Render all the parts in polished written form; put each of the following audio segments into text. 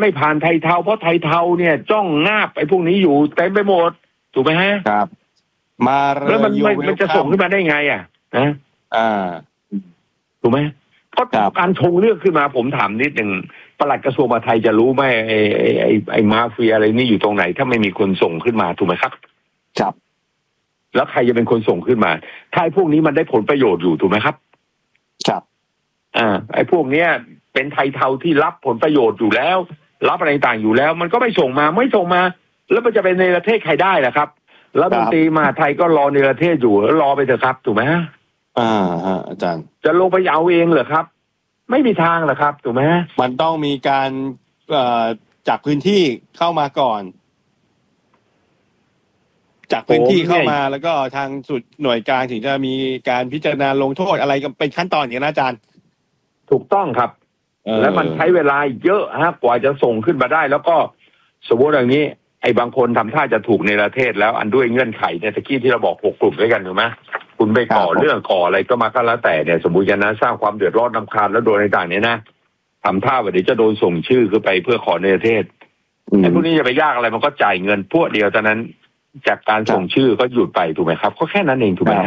ไม่ผ่านไทยเทาเพราะไทยเทาเนี่ยจ้องงาบไอ้พวกนี้อยู่เต็มไปหมดถูกไหมฮะครับมาแล้วมันจะส่งขึ้นมาได้ไงนะถูกไหมก็การชงเรื่องขึ้นมาผมถามนิดหนึ่งปลัดกระทรวงมหาดไทยจะรู้ไหมไอ้มาเฟียอะไรนี่อยู่ตรงไหนถ้าไม่มีคนส่งขึ้นมาถูกไหมครับครับแล้วใครจะเป็นคนส่งขึ้นมาถ้าไอ้พวกนี้มันได้ผลประโยชน์อยู่ถูกไหมครับครับไอ้พวกเนี้ยเป็นไทยเทาที่รับผลประโยชน์อยู่แล้วรับอะไรต่างอยู่แล้วมันก็ไม่ส่งมาแล้วมันจะเป็นในประเทศใครได้ล่ะครับแล้วดนตรีมหาไทยก็รอในประเทศอยู่แล้วรอไปเถอะครับถูกไหมฮะอาจารย์จะลงไปเอาเองเหรอครับไม่มีทางหรอกครับถูกไหมมันต้องมีการจากพื้นที่เข้ามาก่อนจากพื้นที่เข้ามาแล้วก็ทางสุดหน่วยกลางถึงจะมีการพิจารณาลงโทษอะไรกันเป็นขั้นตอนอย่างนั้นอาจารย์ถูกต้องครับแล้วมันใช้เวลาเยอะกว่าจะส่งขึ้นมาได้แล้วก็สมมติอย่างนี้ไอ้บางคนทำท่าจะถูกในประเทศแล้วอันด้วยเงื่อนไขเนี่ยตะกี้ที่เราบอก6 กลุ่มด้วยกันถูกไหมคุณไปก่อเรื่องก่ออะไรก็มาก็แล้วแต่เนี่ยสมมุติจะนะสร้างความเดือดร้อนรำคาญแล้วโดนต่างๆเนี่ยนะทำท่าว่าเดี๋ยวจะโดนส่งชื่อขึ้นไปเพื่อขอในประเทศไอ้พวกนี้จะไปยากอะไรมันก็จ่ายเงินพวกเดียวเท่านั้นจากการส่งชื่อก็หยุดไปถูกไหมครับก็แค่นั้นเองถูกไหม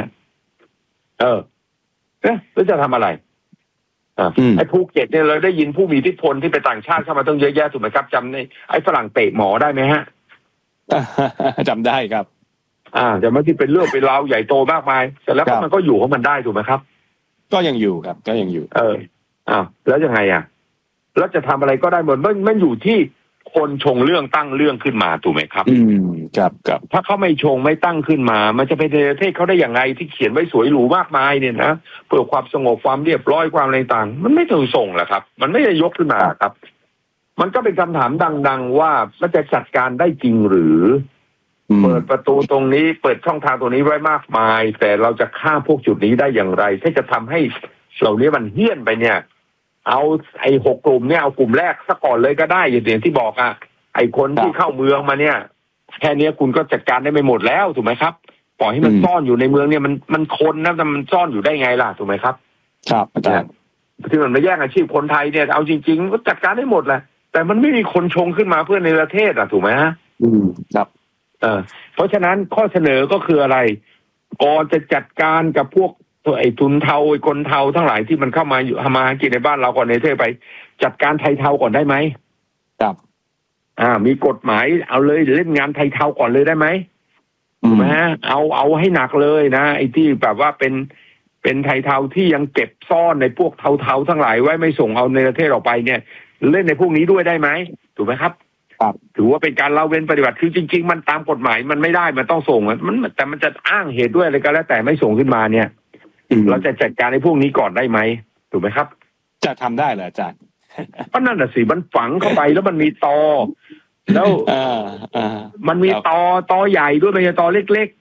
แล้วจะทำอะไรไอ้ภูเก็ตเนี่ยเราได้ยินผู้มีอิทธิพลที่ไปต่างชาติเข้ามาต้องเยอะแยะถูกไหมครับจำในไอ้ฝรั่งเตะหมอได้ไหมฮะจำได้ครับแต่ไม่ที่เป็นเรื่องเป็นราวใหญ่โตมากมายแต่แล้วมันก็อยู่ของมันได้ถูกไหมครับก็ยังอยู่ครับก็ยังอยู่แล้วยังไงแล้วจะทำอะไรก็ได้หมดมันอยู่ที่คนชงเรื่องตั้งเรื่องขึ้นมาถูกไหมครับครับถ้าเขาไม่ชงไม่ตั้งขึ้นมามันจะเป็นประเทศเขาได้อย่างไรที่เขียนไว้สวยหรูมากมายเนี่ยนะเพื่อความสงบความเรียบร้อยความอะไรต่างมันไม่ถูกส่งแหละครับมันไม่ได้ยกขึ้นมาครับมันก็เป็นคำถามดังๆว่ามันจะจัดการได้จริงหรือเปิดประตูตรงนี้เปิดช่องทางตรงนี้ไว้มากมายแต่เราจะข้ามพวกจุดนี้ได้อย่างไรถ้าจะทำให้เหล่านี้มันเฮี้ยนไปเนี่ยเอาไอ้6 กลุ่มเนี่ยเอากลุ่มแรกซะก่อนเลยก็ได้อย่างที่บอกไอ้คนที่เข้าเมืองมาเนี่ยแค่นี้คุณก็จัดการได้ไม่หมดแล้วถูกไหมครับปล่อยให้มันซ่อนอยู่ในเมืองเนี่ยมันคนนะแต่มันซ่อนอยู่ได้ไงล่ะถูกไหมครับครับอาจารย์ที่มันมาแย่งอาชีพคนไทยเนี่ยเอาจริงๆก็จัดการได้หมดแหละแต่มันไม่มีคนชงขึ้นมาเพื่อในประเทศถูกไหมฮะครับเพราะฉะนั้นข้อเสนอก็คืออะไรก่อนจะจัดการกับพวกไอ้ทุนเทาไอ้คนเทาทั้งหลายที่มันเข้ามาอยู่มากินในบ้านเราก่อนในประเทศไปจัดการไทยเทาก่อนได้ไหมครับมีกฎหมายเอาเลยเล่นงานไทยเทาก่อนเลยได้ไหมถูกไหมฮะเอาให้หนักเลยนะไอ้ที่แบบว่าเป็นไทยเทาที่ยังเก็บซ่อนในพวกเทาทั้งหลายไว้ไม่ส่งเอาในประเทศออกไปเนี่ยเล่นในพวกนี้ด้วยได้ไหมถูกไหมครับถือว่าเป็นการละเว้นปฏิบัติคือจริงๆมันตามกฎหมายมันไม่ได้มันต้องส่งมันแต่มันจะอ้างเหตุด้วยอะไรก็แล้วแต่ไม่ส่งขึ้นมาเนี่ยเราจะจัดการในพวกนี้ก่อนได้ไหมถูกไหมครับจะทำได้เหรออาจารย์ก็นั่นน่ะสิมันฝังเข้าไปแล้วมันมีตอแล้วมันมีตอใหญ่ด้วยไม่ใช่ตอเล็ก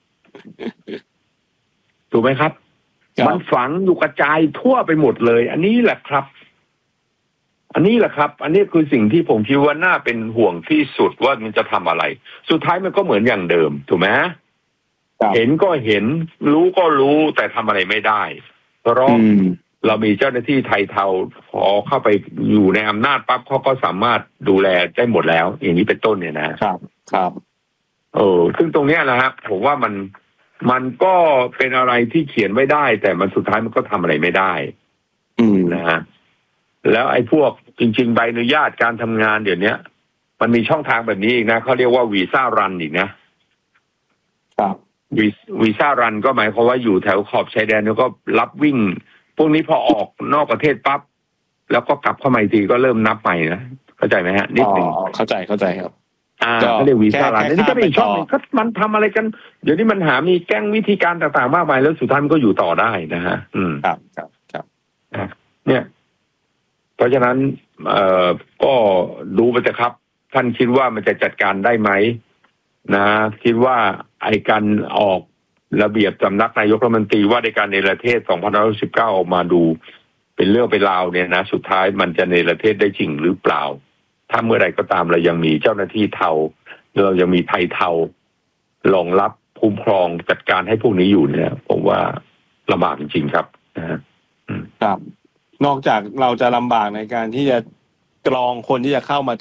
ๆถูกไหมครับมันฝังอยู่กระจายทั่วไปหมดเลยอันนี้แหละครับอันนี้คือสิ่งที่ผมคิดว่าน่าเป็นห่วงที่สุดว่ามันจะทำอะไรสุดท้ายมันก็เหมือนอย่างเดิมถูกไหมเห็นก็เห็นรู้ก็รู้แต่ทำอะไรไม่ได้เพราะเรามีเจ้าหน้าที่ไทยเทาพอเข้าไปอยู่ในอำนาจปั๊บเขาก็สามารถดูแลได้หมดแล้วอย่างนี้เป็นต้นเนี่ยนะครับซึ่งตรงเนี้ยนะครับผมว่ามันก็เป็นอะไรที่เขียนไว้ได้แต่มันสุดท้ายมันก็ทำอะไรไม่ได้นะฮะแล้วไอ้พวกจริงๆใบอนุญาตการทำงานเดี๋ยวนี้มันมีช่องทางแบบนี้อีกนะเขาเรียกว่าวีซ่ารันอีกนะครับวีซ่ารันก็หมายความว่าอยู่แถวขอบชายแดนแล้วก็รับวิ่งพวกนี้พอออกนอกประเทศปั๊บแล้วก็กลับเข้ามาอีกทีก็เริ่มนับใหม่นะเข้าใจไหมฮะนิดหนึ่งเข้าใจครับเขาเรียกวีซ่ารันนี่ก็เป็นอีกช่องนึงก็มันทำอะไรกันเดี๋ยวนี้มันมีแก๊งวิธีการต่างๆมากมายแล้วสุดท้ายมันก็อยู่ต่อได้นะฮะครับเนี่ยเพราะฉะนั้นก็ดูไปเถอะครับท่านคิดว่ามันจะจัดการได้ไหมนะคิดว่าไอ้การออกระเบียบสำนักนายกรัฐมนตรีว่าในการในประเทศ2519ออกมาดูเป็นเรื่องเป็นราวเนี่ยนะสุดท้ายมันจะในประเทศได้จริงหรือเปล่าถ้าเมื่อใดก็ตามเรายังมีเจ้าหน้าที่เทาเรายังมีไทยเทารองรับคุ้มครองจัดการให้พวกนี้อยู่เนี่ยผมว่าลำบากจริงๆครับครับนอกจากเราจะลำบากในการที่จะกรองคนที่จะเข้ามา